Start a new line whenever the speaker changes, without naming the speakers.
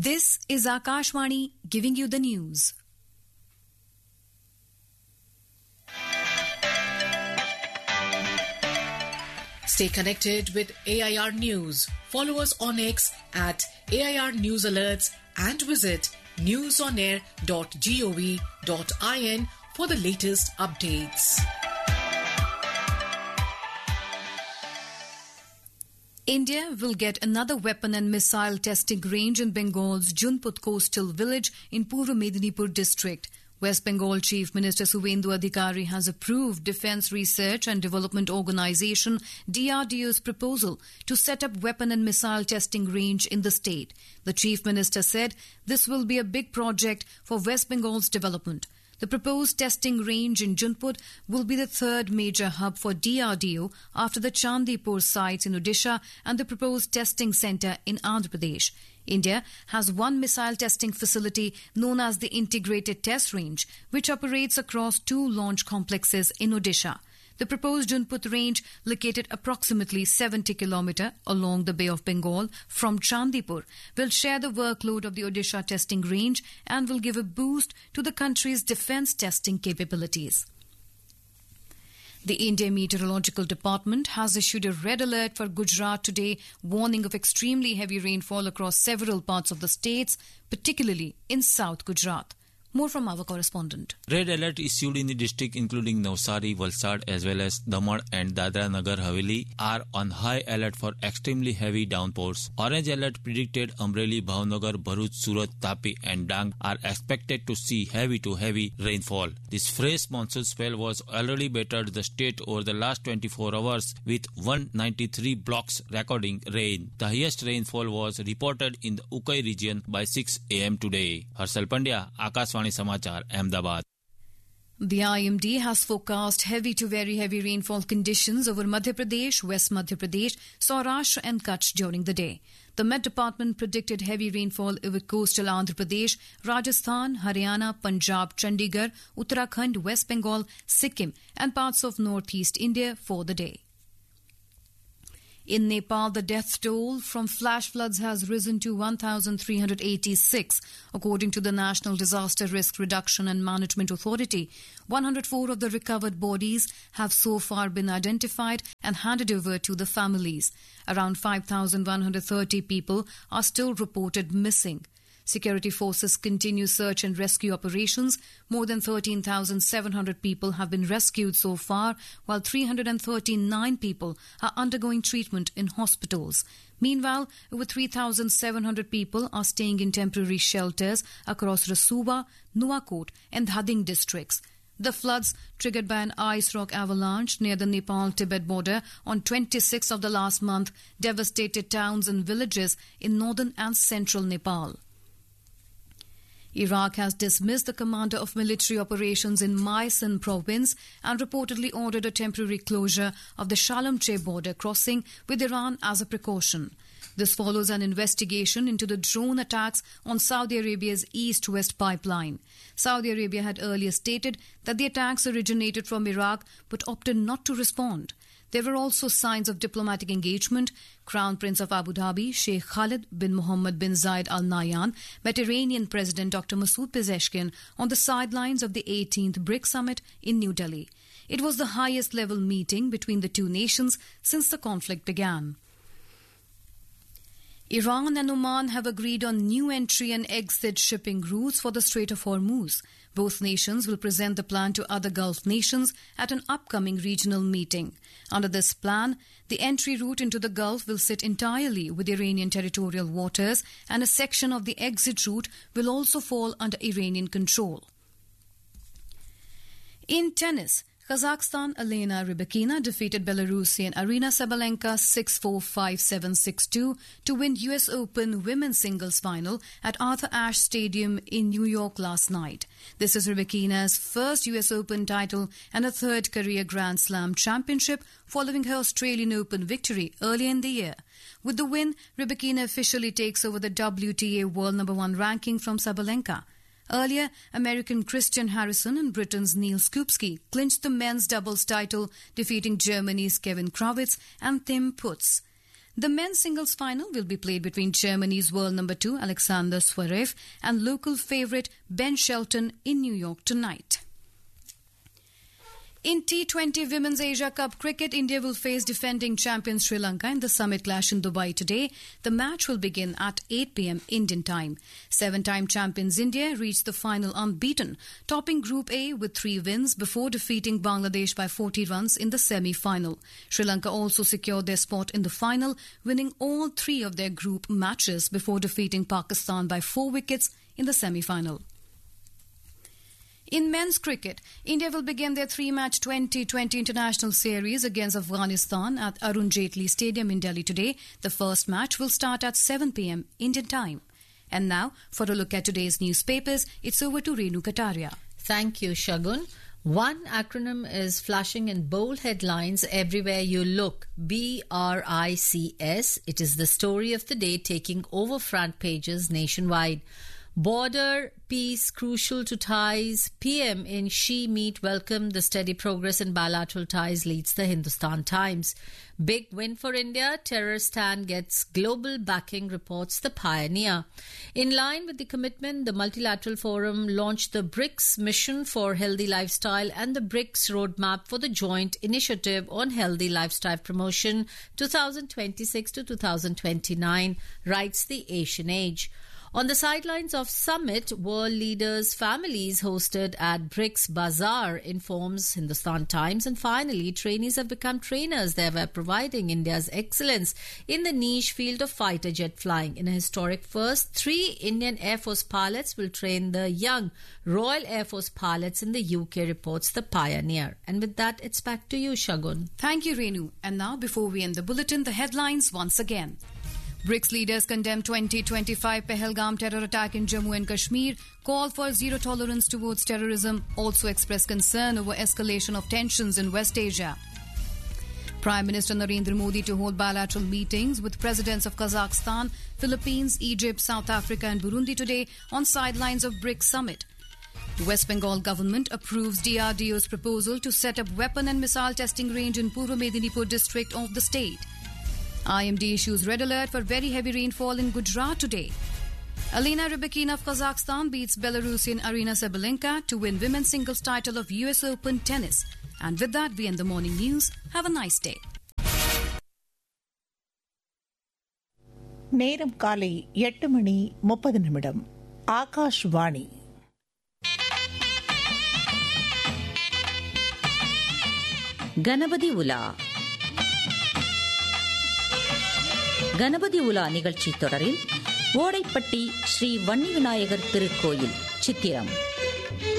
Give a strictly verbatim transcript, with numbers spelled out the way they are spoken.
This is Akashvani giving you the news.
Stay connected with A I R News. Follow us on X at A I R News Alerts and visit newsonair dot gov dot in for the latest updates.
India will get another weapon and missile testing range in Bengal's Junput coastal village in Purva Medinipur district. West Bengal Chief Minister Suvendu Adhikari has approved Defence Research and Development Organisation D R D O's proposal to set up weapon and missile testing range in the state. The Chief Minister said this will be a big project for West Bengal's development. The proposed testing range in Junput will be the third major hub for D R D O after the Chandipur sites in Odisha and the proposed testing centre in Andhra Pradesh. India has one missile testing facility known as the Integrated Test Range, which operates across two launch complexes in Odisha. The proposed Junput range, located approximately seventy kilometres along the Bay of Bengal from Chandipur, will share the workload of the Odisha testing range and will give a boost to the country's defence testing capabilities. The Indian Meteorological Department has issued a red alert for Gujarat today, warning of extremely heavy rainfall across several parts of the states, particularly in South Gujarat. More from our correspondent.
Red alert issued in the district including Navsari, Valsad as well as Daman and Dadra Nagar Haveli are on high alert for extremely heavy downpours. Orange alert predicted Amreli, Bhavnagar, Bharuch, Surat, Tapi and Dang are expected to see heavy to heavy rainfall. This fresh monsoon spell was already bettered the state over the last twenty-four hours with one hundred ninety-three blocks recording rain. The highest rainfall was reported in the Ukai region by six a m today. Harshal Pandya, Akashvani Samachar, Ahmedabad.
The I M D has forecast heavy to very heavy rainfall conditions over Madhya Pradesh, West Madhya Pradesh, Saurashtra and Kutch during the day. The Met Department predicted heavy rainfall over coastal Andhra Pradesh, Rajasthan, Haryana, Punjab, Chandigarh, Uttarakhand, West Bengal, Sikkim and parts of northeast India for the day. In Nepal, the death toll from flash floods has risen to one thousand three hundred eighty-six. According to the National Disaster Risk Reduction and Management Authority, one hundred four of the recovered bodies have so far been identified and handed over to the families. Around five thousand one hundred thirty people are still reported missing. Security forces continue search and rescue operations. More than thirteen thousand seven hundred people have been rescued so far, while three hundred thirty-nine people are undergoing treatment in hospitals. Meanwhile, over three thousand seven hundred people are staying in temporary shelters across Rasuwa, Nuwakot and Dhading districts. The floods, triggered by an ice rock avalanche near the Nepal-Tibet border on twenty-sixth of the last month, devastated towns and villages in northern and central Nepal. Iraq has dismissed the commander of military operations in Maysan province and reportedly ordered a temporary closure of the Shalamche border crossing with Iran as a precaution. This follows an investigation into the drone attacks on Saudi Arabia's east-west pipeline. Saudi Arabia had earlier stated that the attacks originated from Iraq but opted not to respond. There were also signs of diplomatic engagement. Crown Prince of Abu Dhabi, Sheikh Khalid bin Mohammed bin Zayed Al Nahyan, met Iranian President Doctor Masoud Pezeshkian on the sidelines of the eighteenth BRICS Summit in New Delhi. It was the highest-level meeting between the two nations since the conflict began. Iran and Oman have agreed on new entry and exit shipping routes for the Strait of Hormuz. Both nations will present the plan to other Gulf nations at an upcoming regional meeting. Under this plan, the entry route into the Gulf will sit entirely with Iranian territorial waters, and a section of the exit route will also fall under Iranian control. In tennis, Kazakhstan Elena Rybakina defeated Belarusian Arina Sabalenka six four, five seven, six two to win U S Open women's singles final at Arthur Ashe Stadium in New York last night. This is Rybakina's first U S Open title and a third career Grand Slam championship following her Australian Open victory earlier in the year. With the win, Rybakina officially takes over the W T A World Number One ranking from Sabalenka. Earlier, American Christian Harrison and Britain's Neil Skupski clinched the men's doubles title, defeating Germany's Kevin Krawitz and Tim Putz. The men's singles final will be played between Germany's world number two Alexander Zverev and local favourite Ben Shelton in New York tonight. In T twenty Women's Asia Cup cricket, India will face defending champions Sri Lanka in the summit clash in Dubai today. The match will begin at eight p.m. Indian time. Seven-time champions India reached the final unbeaten, topping Group A with three wins before defeating Bangladesh by forty runs in the semi-final. Sri Lanka also secured their spot in the final, winning all three of their group matches before defeating Pakistan by four wickets in the semi-final. In men's cricket, India will begin their three-match twenty twenty international series against Afghanistan at Arun Jaitley Stadium in Delhi today. The first match will start at seven p.m. Indian time. And now, for a look at today's newspapers, it's over to Renu Kataria.
Thank you, Shagun. One acronym is flashing in bold headlines everywhere you look. B R I C S. It is the story of the day taking over front pages nationwide. Border peace crucial to ties. P M in Xi meet welcome the steady progress in bilateral ties, leads the Hindustan Times. Big win for India. Terror stand gets global backing, reports the Pioneer. In line with the commitment, the Multilateral Forum launched the BRICS Mission for Healthy Lifestyle and the BRICS Roadmap for the Joint Initiative on Healthy Lifestyle Promotion twenty twenty-six to twenty twenty-nine, writes the Asian Age. On the sidelines of summit, world leaders' families hosted at BRICS Bazaar, informs Hindustan Times. And finally, trainees have become trainers, thereby providing India's excellence in the niche field of fighter jet flying. In a historic first, three Indian Air Force pilots will train the young Royal Air Force pilots in the U K, reports the Pioneer. And with that, it's back to you, Shagun.
Thank you, Renu. And now, before we end the bulletin, the headlines once again. BRICS leaders condemn twenty twenty-five Pahalgam terror attack in Jammu and Kashmir, call for zero tolerance towards terrorism, also express concern over escalation of tensions in West Asia. Prime Minister Narendra Modi to hold bilateral meetings with presidents of Kazakhstan, Philippines, Egypt, South Africa and Burundi today on sidelines of BRICS summit. The West Bengal government approves D R D O's proposal to set up weapon and missile testing range in Purva Medinipur district of the state. I M D issues red alert for very heavy rainfall in Gujarat today. Alina Rybakina of Kazakhstan beats Belarusian Arina Sabalenka to win women's singles title of U S Open tennis. And with that, we end the morning news. Have a nice day.
நேரம் காலை எட்டு மணி முப்பது நிமிடம். ஆகாஷ்வாணி.
கணபதி உலா. கணபதி உலா நிகழ்ச்சி தொடரில் ஓடைப்பட்டி ஸ்ரீ வன்னி விநாயகர் திருக்கோயில் சித்திரம்.